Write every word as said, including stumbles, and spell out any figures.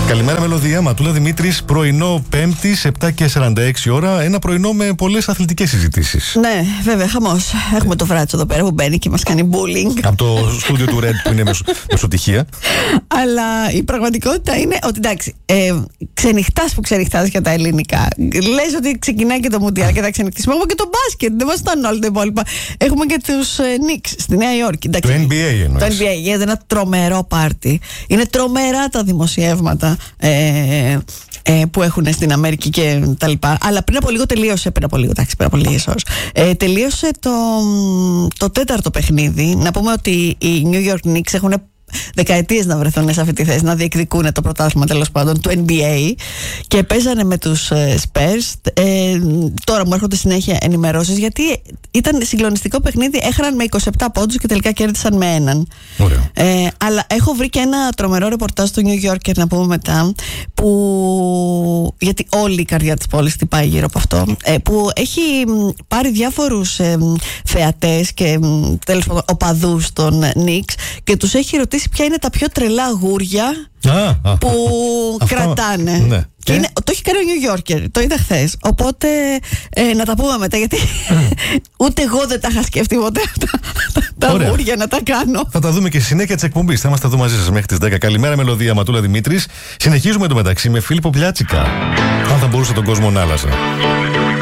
Καλημέρα, Μελωδία. Ματούλα Δημήτρης, πρωινό Πέμπτης, επτά και σαράντα έξι ώρα. Ένα πρωινό με πολλές αθλητικές συζητήσεις. Ναι, βέβαια, χαμός. Έχουμε το Φράτσο εδώ πέρα που μπαίνει και μας κάνει bullying. Από το στούντιο του Red που είναι μεσο, μεσοτυχία. Αλλά η πραγματικότητα είναι ότι εντάξει, ε, ξενυχτάς που ξενυχτάς για τα ελληνικά. Λες ότι ξεκινάει και το Μουντιάλ και θα ξενυχτήσουμε. Έχουμε και το μπάσκετ, δεν μας φτάνουν όλα τα υπόλοιπα. Έχουμε και τους ε, Knicks στη Νέα Υόρκη. Το N B A εννοείς. Το N B A γίνεται ένα τρομερό πάρτι. Είναι τρομερά τα δημοσιεύματα ε, ε, που έχουν στην Αμερική και τα λοιπά. Αλλά πριν από λίγο τελείωσε, πριν από λίγο, εντάξει, πριν από λίγες ώρες, ε, τελείωσε το, το τέταρτο παιχνίδι. Να πούμε ότι οι New York Knicks έχουν δεκαετίες να βρεθούν σε αυτή τη θέση, να διεκδικούν το πρωτάθλημα τέλος πάντων του N B A και παίζανε με τους Spurs. Ε, τώρα μου έρχονται συνέχεια ενημερώσεις γιατί ήταν συγκλονιστικό παιχνίδι. Έχαναν με είκοσι επτά πόντους και τελικά κέρδισαν με έναν. Ε, αλλά έχω βρει και ένα τρομερό ρεπορτάζ του New Yorker να πούμε μετά, που, γιατί όλη η καρδιά της πόλης χτυπάει γύρω από αυτό, ε, που έχει πάρει διάφορους ε, θεατές και τέλος πάντων οπαδούς των Knicks και τους έχει ρωτήσει ποια είναι τα πιο τρελά γούρια Α, α, που α, κρατάνε. Αυτό, ναι. Και είναι, το έχει κάνει ο New Yorker, το είδα χθες. Οπότε ε, να τα πούμε μετά, γιατί ούτε εγώ δεν τα είχα σκεφτεί ποτέ αυτά τα Ωραία. γούρια να τα κάνω. Θα τα δούμε και στη συνέχεια της εκπομπής. Θα είμαστε εδώ μαζί σας μέχρι τις δέκα. Καλημέρα, Μελωδία, Ματούλα Δημήτρης. Συνεχίζουμε το μεταξύ με Φίλιππο Πλιάτσικα. Αν θα μπορούσε τον κόσμο να άλλαζε.